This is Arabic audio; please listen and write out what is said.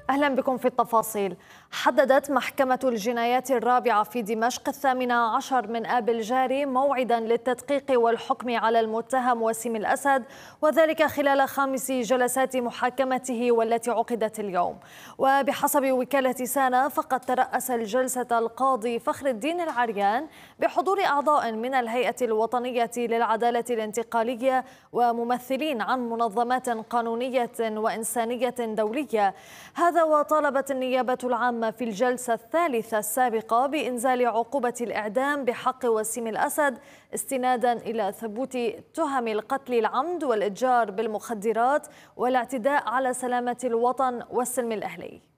أهلا بكم في التفاصيل. حددت محكمة الجنايات الرابعة في دمشق 18 من آب الجاري موعدا للتدقيق والحكم على المتهم وسيم الأسد، وذلك خلال 5 جلسات محاكمته والتي عقدت اليوم. وبحسب وكالة سانا فقد ترأس الجلسة القاضي فخر الدين العريان بحضور أعضاء من الهيئة الوطنية للعدالة الانتقالية وممثلين عن منظمات قانونية وإنسانية دولية. هذا وطالبت النيابة العامة في الجلسة الثالثة السابقة بإنزال عقوبة الإعدام بحق وسيم الأسد استنادا إلى ثبوت تهم القتل العمد والإتجار بالمخدرات والاعتداء على سلامة الوطن والسلم الأهلي.